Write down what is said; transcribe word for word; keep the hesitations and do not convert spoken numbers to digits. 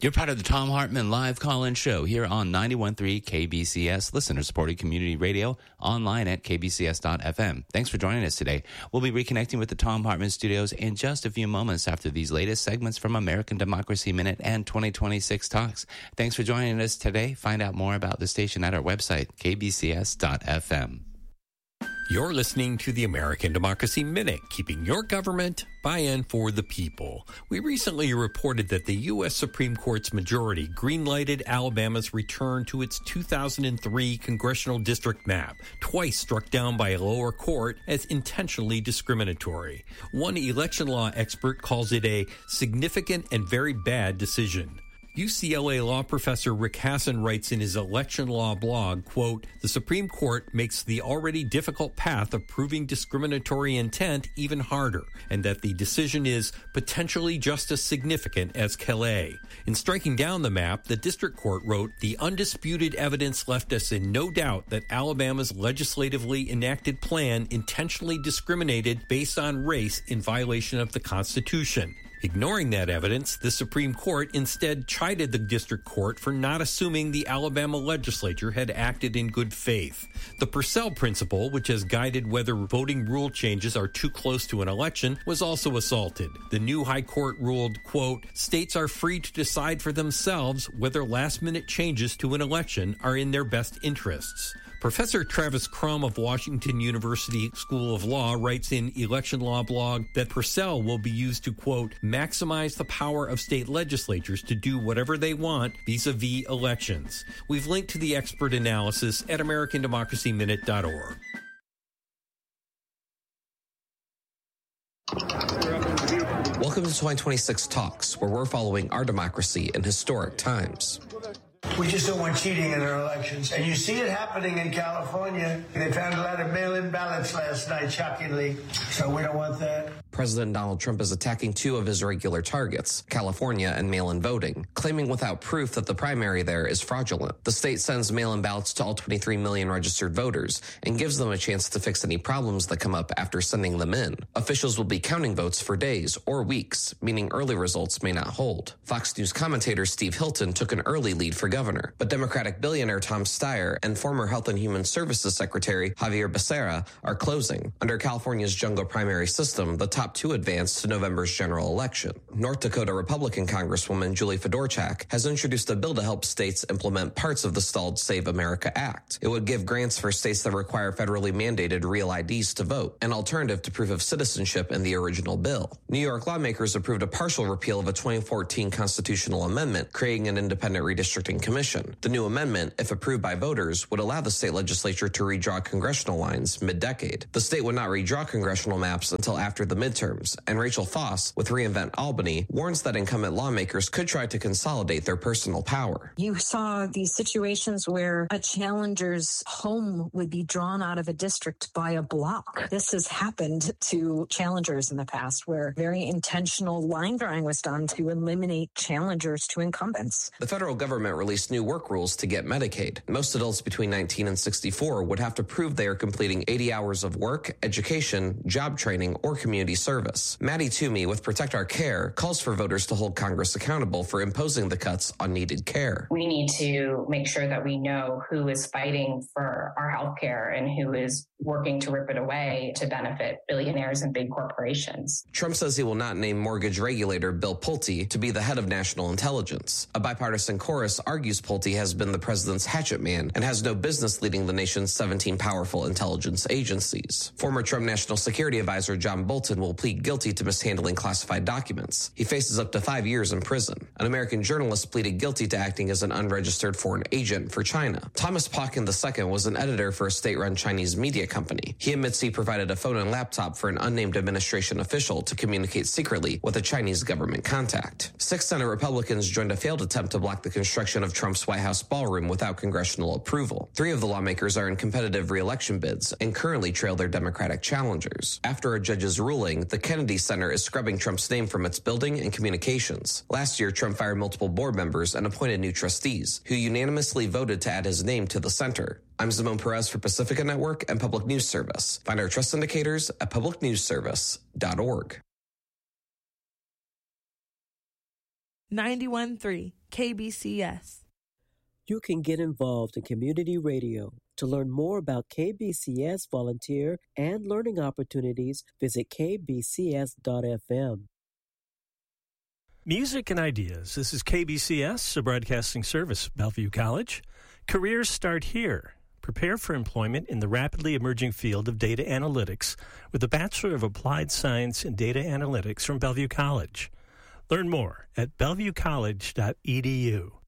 You're part of the Thom Hartmann live call-in show here on ninety-one point three K B C S, listener-supported community radio, online at k b c s dot f m. Thanks for joining us today. We'll be reconnecting with the Thom Hartmann studios in just a few moments after these latest segments from American Democracy Minute and twenty twenty-six Talks. Thanks for joining us today. Find out more about the station at our website, k b c s dot f m. You're listening to the American Democracy Minute, keeping your government by and for the people. We recently reported that the U S Supreme Court's majority green-lighted Alabama's return to its two thousand three congressional district map, twice struck down by a lower court as intentionally discriminatory. One election law expert calls it a significant and very bad decision. U C L A law professor Rick Hasson writes in his election law blog, quote, "The Supreme Court makes the already difficult path of proving discriminatory intent even harder, and that the decision is potentially just as significant as Calais." In striking down the map, the district court wrote, "The undisputed evidence left us in no doubt that Alabama's legislatively enacted plan intentionally discriminated based on race in violation of the Constitution." Ignoring that evidence, the Supreme Court instead chided the district court for not assuming the Alabama legislature had acted in good faith. The Purcell principle, which has guided whether voting rule changes are too close to an election, was also assaulted. The new high court ruled, quote, "States are free to decide for themselves whether last-minute changes to an election are in their best interests." Professor Travis Crum of Washington University School of Law writes in Election Law Blog that Purcell will be used to, quote, "maximize the power of state legislatures to do whatever they want vis-a-vis elections." We've linked to the expert analysis at american democracy minute dot org. Welcome to twenty twenty-six Talks, where we're following our democracy in historic times. We just don't want cheating in our elections. And you see it happening in California. They found a lot of mail-in ballots last night, shockingly. So we don't want that. President Donald Trump is attacking two of his regular targets, California and mail-in voting, claiming without proof that the primary there is fraudulent. The state sends mail-in ballots to all twenty-three million registered voters and gives them a chance to fix any problems that come up after sending them in. Officials will be counting votes for days or weeks, meaning early results may not hold. Fox News commentator Steve Hilton took an early lead for governor, but Democratic billionaire Tom Steyer and former Health and Human Services Secretary Javier Becerra are closing. Under California's jungle primary system, the top two advance to November's general election. North Dakota Republican Congresswoman Julie Fedorchak has introduced a bill to help states implement parts of the stalled Save America Act. It would give grants for states that require federally mandated real I Ds to vote, an alternative to proof of citizenship in the original bill. New York lawmakers approved a partial repeal of a twenty fourteen constitutional amendment creating an independent redistricting commission. The new amendment, if approved by voters, would allow the state legislature to redraw congressional lines mid-decade. The state would not redraw congressional maps until after the midterms, and Rachel Foss, with Reinvent Albany, warns that incumbent lawmakers could try to consolidate their personal power. You saw these situations where a challenger's home would be drawn out of a district by a block. This has happened to challengers in the past, where very intentional line drawing was done to eliminate challengers to incumbents. The federal government released new work rules to get Medicaid. Most adults between nineteen and sixty-four would have to prove they are completing eighty hours of work, education, job training, or community service. Maddie Toomey with Protect Our Care calls for voters to hold Congress accountable for imposing the cuts on needed care. We need to make sure that we know who is fighting for our health care and who is working to rip it away to benefit billionaires and big corporations. Trump says he will not name mortgage regulator Bill Pulte to be the head of national intelligence. A bipartisan chorus argues Pulte has been the president's hatchet man and has no business leading the nation's seventeen powerful intelligence agencies. Former Trump National Security Advisor John Bolton will plead guilty to mishandling classified documents. He faces up to five years in prison. An American journalist pleaded guilty to acting as an unregistered foreign agent for China. Thomas Paukin the Second was an editor for a state-run Chinese media company. He admits he provided a phone and laptop for an unnamed administration official to communicate secretly with a Chinese government contact. Six Senate Republicans joined a failed attempt to block the construction of Trump's White House ballroom without congressional approval. Three of the lawmakers are in competitive re-election bids and currently trail their Democratic challengers. After a judge's ruling, the Kennedy Center is scrubbing Trump's name from its building and communications. Last year, Trump fired multiple board members and appointed new trustees, who unanimously voted to add his name to the center. I'm Simone Perez for Pacifica Network and Public News Service. Find our trust indicators at public news service dot org. ninety-one point three K B C S. You can get involved in community radio. To learn more about K B C S volunteer and learning opportunities, visit k b c s dot f m. Music and ideas. This is K B C S, a broadcasting service of Bellevue College. Careers start here. Prepare for employment in the rapidly emerging field of data analytics with a Bachelor of Applied Science in Data Analytics from Bellevue College. Learn more at bellevue college dot e d u.